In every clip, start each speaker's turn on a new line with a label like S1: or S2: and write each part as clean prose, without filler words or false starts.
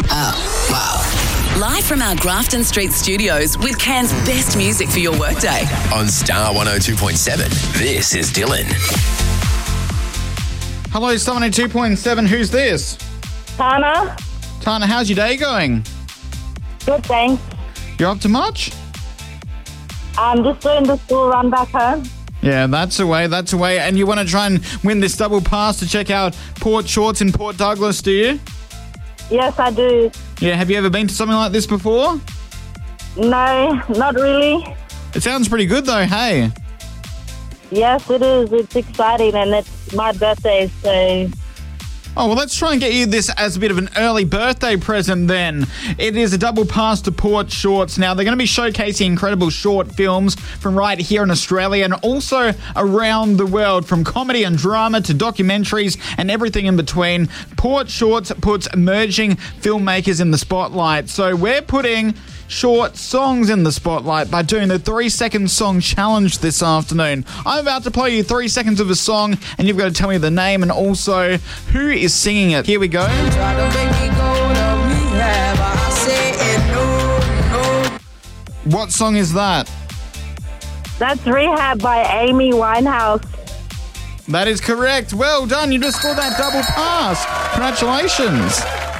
S1: Oh, wow.
S2: Live from our Grafton Street studios with Cairns' best music for your workday.
S1: On Star 102.7, this is Dylan.
S3: Hello, Star 102.7. Who's this?
S4: Tana.
S3: Tana, how's your day going?
S4: Good, thanks.
S3: You're up to much?
S4: I'm just doing the school run back home.
S3: Yeah, that's away. And you want to try and win this double pass to check out Port Shorts in Port Douglas, do you?
S4: Yes, I do.
S3: Yeah, have you ever been to something like this before?
S4: No, not really.
S3: It sounds pretty good though, hey?
S4: Yes, it is. It's exciting and it's my birthday, so...
S3: Oh, well, let's try and get you this as a bit of an early birthday present then. It is a double pass to Port Shorts. Now, they're going to be showcasing incredible short films from right here in Australia and also around the world, from comedy and drama to documentaries and everything in between. Port Shorts puts emerging filmmakers in the spotlight. So we're putting short songs in the spotlight by doing the 3-second song challenge this afternoon. I'm about to play you 3 seconds of a song and you've got to tell me the name and also who is singing it. Here we go. What song is that?
S4: That's Rehab by Amy Winehouse.
S3: That is correct. Well done. You just scored that double pass. Congratulations.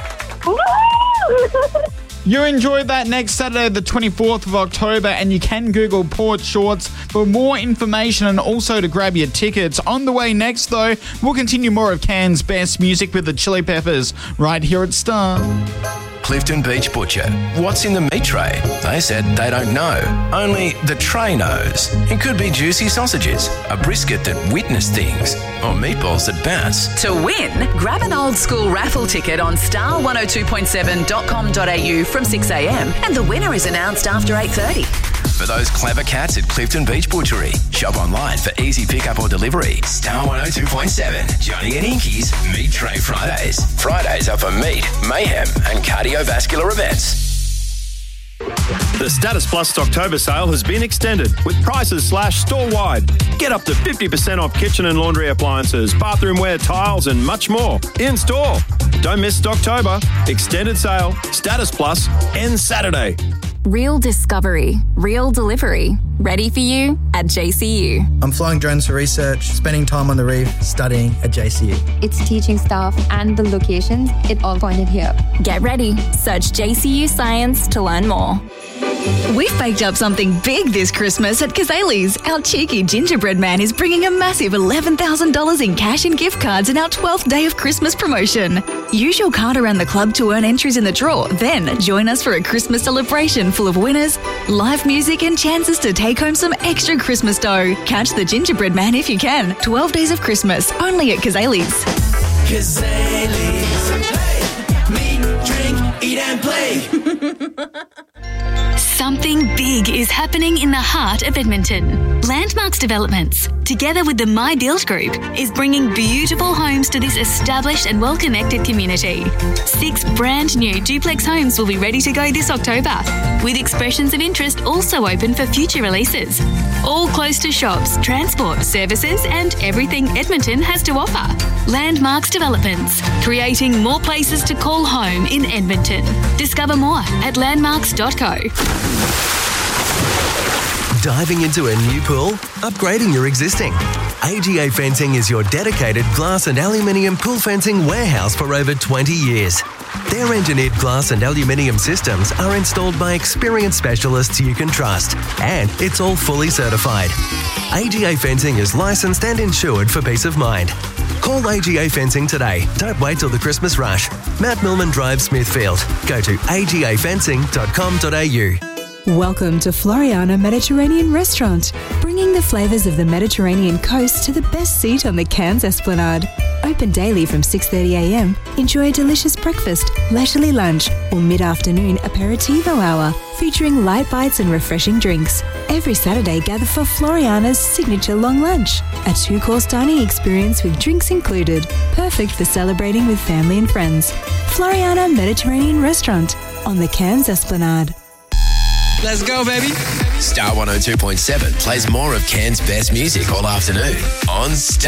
S3: You enjoyed that. Next Saturday, the 24th of October, and you can Google Port Shorts for more information and also to grab your tickets. On the way next, though, we'll continue more of Cairns' best music with the Chili Peppers right here at Star.
S1: Clifton Beach Butcher. What's in the meat tray? They said they don't know. Only the tray knows. It could be juicy sausages, a brisket that witnessed things, or meatballs that bounce.
S2: To win, grab an old school raffle ticket on star102.7.com.au from 6am and the winner is announced after 8:30.
S1: For those clever cats at Clifton Beach Butchery. Shop online for easy pickup or delivery. Star 102.7. Johnny and Inky's Meat Tray Fridays. Fridays are for meat, mayhem and cardiovascular events.
S5: The Status Plus October sale has been extended with prices slashed store-wide. Get up to 50% off kitchen and laundry appliances, bathroom ware, tiles and much more in store. Don't miss October. Extended sale. Status Plus ends Saturday.
S6: Real discovery, real delivery. Ready for you at JCU.
S7: I'm flying drones for research, spending time on the reef, studying at JCU.
S8: Its teaching staff and the locations, it all pointed here.
S6: Get ready. Search JCU Science to learn more.
S9: We've baked up something big this Christmas at Kazali's. Our cheeky gingerbread man is bringing a massive $11,000 in cash and gift cards in our 12th day of Christmas promotion. Use your card around the club to earn entries in the draw. Then join us for a Christmas celebration full of winners, live music and chances to take home some extra Christmas dough. Catch the gingerbread man if you can. 12 days of Christmas, only at Kazali's.
S10: Kazali's. Hey, meet, drink, eat and play.
S11: Something big is happening in the heart of Edmonton. Landmarks Developments, together with the My Build Group, is bringing beautiful homes to this established and well-connected community. 6 brand new duplex homes will be ready to go this October, with expressions of interest also open for future releases. All close to shops, transport, services and everything Edmonton has to offer. Landmarks Developments, creating more places to call home in Edmonton. Discover more at landmarks.co.
S12: Diving into a new pool? Upgrading your existing? AGA Fencing is your dedicated glass and aluminium pool fencing warehouse for over 20 years. Their engineered glass and aluminium systems are installed by experienced specialists you can trust, and it's all fully certified. AGA Fencing is licensed and insured for peace of mind. Call AGA Fencing today. Don't wait till the Christmas rush. Mount Millman Drive, Smithfield. Go to agafencing.com.au.
S13: Welcome to Floriana Mediterranean Restaurant, bringing the flavours of the Mediterranean coast to the best seat on the Cairns Esplanade. Open daily from 6:30am. Enjoy a delicious breakfast, leisurely lunch, or mid-afternoon aperitivo hour, featuring light bites and refreshing drinks. Every Saturday, gather for Floriana's signature long lunch, a 2-course dining experience with drinks included, perfect for celebrating with family and friends. Floriana Mediterranean Restaurant on the Cairns Esplanade.
S1: Let's go, baby. Star 102.7 plays more of Cairns' best music all afternoon on Star.